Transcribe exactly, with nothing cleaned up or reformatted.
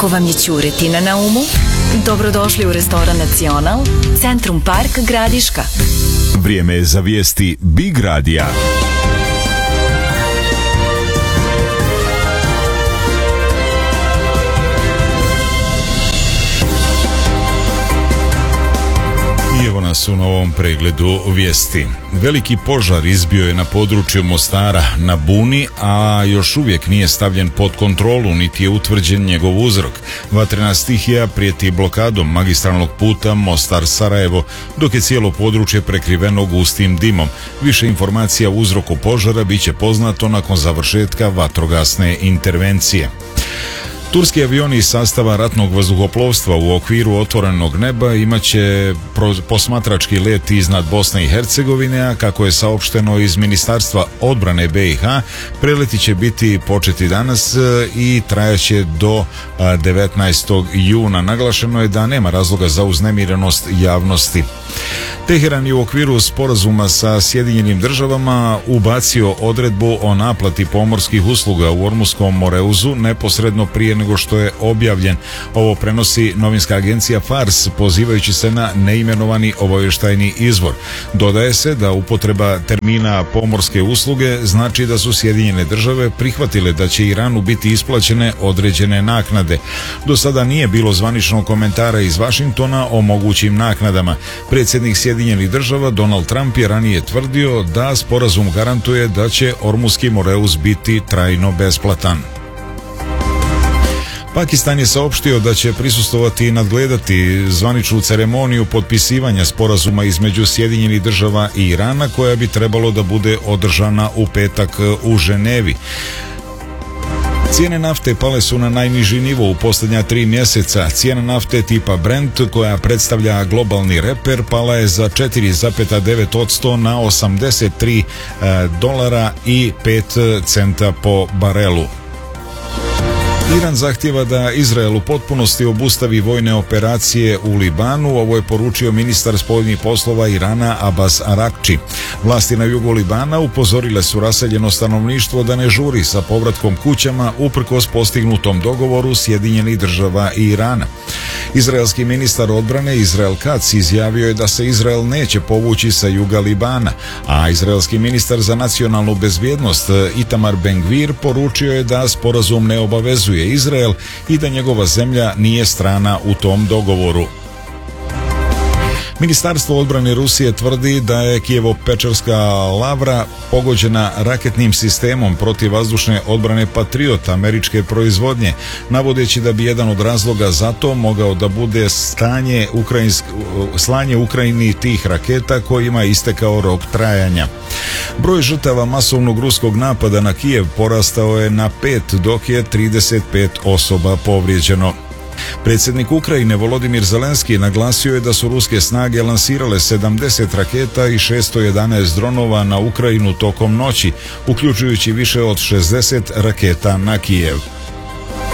Ako vam je ćuretina na umu, dobrodošli u restoran Nacional, Centrum Park Gradiška. Vrijeme je za vijesti Big Radija. I evo nas u novom pregledu vijesti. Veliki požar izbio je na području Mostara na Buni, a još uvijek nije stavljen pod kontrolu, niti je utvrđen njegov uzrok. Vatrena stihija prijeti blokadom magistralnog puta Mostar-Sarajevo, dok je cijelo područje prekriveno gustim dimom. Više informacija o uzroku požara bit će poznato nakon završetka vatrogasne intervencije. Turski avioni iz sastava ratnog vazduhoplovstva u okviru otvorenog neba imat će posmatrački let iznad Bosne i Hercegovine, a kako je saopšteno iz Ministarstva odbrane B i H, preleti će biti početi danas i trajaće do devetnaestog juna. Naglašeno je da nema razloga za uznemirenost javnosti. Teheran je u okviru sporazuma sa Sjedinjenim državama ubacio odredbu o naplati pomorskih usluga u Ormuskom Moreuzu neposredno prije nego što je objavljen. Ovo prenosi novinska agencija Fars, pozivajući se na neimenovani obavještajni izvor. Dodaje se da upotreba termina pomorske usluge znači da su Sjedinjene države prihvatile da će Iranu biti isplaćene određene naknade. Do sada nije bilo zvaničnog komentara iz Vašingtona o mogućim naknadama. Predsjednik Sjedinjenih država Donald Trump je ranije tvrdio da sporazum garantuje da će Ormuski Moreuz biti trajno besplatan. Pakistan je saopštio da će prisustvovati i nadgledati zvaničnu ceremoniju potpisivanja sporazuma između Sjedinjenih država i Irana, koja bi trebalo da bude održana u petak u Ženevi. Cijene nafte pale su na najniži nivo u posljednja tri mjeseca. Cijena nafte tipa Brent, koja predstavlja globalni reper, pala je za četiri zarez devet posto na osamdeset tri dolara i pet centa po barelu. Iran zahtijeva da Izrael u potpunosti obustavi vojne operacije u Libanu. Ovo je poručio ministar spoljnih poslova Irana Abbas Arakči. Vlasti na jugu Libana upozorile su raseljeno stanovništvo da ne žuri sa povratkom kućama uprkos postignutom dogovoru Sjedinjenih država i Irana. Izraelski ministar odbrane Izrael Katz izjavio je da se Izrael neće povući sa juga Libana, a izraelski ministar za nacionalnu bezbjednost Itamar Ben-Gvir poručio je da sporazum ne obavezuje Izrael i da njegova zemlja nije strana u tom dogovoru. Ministarstvo odbrane Rusije tvrdi da je Kijevo-Pečerska Lavra pogođena raketnim sistemom protivvazdušne odbrane Patriot američke proizvodnje, navodeći da bi jedan od razloga za to mogao da bude stanje ukrajinsk, slanje Ukrajini tih raketa kojima je istekao rok trajanja. Broj žrtava masovnog ruskog napada na Kijev porastao je na pet, dok je trideset pet osoba povrijeđeno. Predsjednik Ukrajine Volodimir Zelenski naglasio je da su ruske snage lansirale sedamdeset raketa i šesto jedanaest dronova na Ukrajinu tokom noći, uključujući više od šezdeset raketa na Kijev.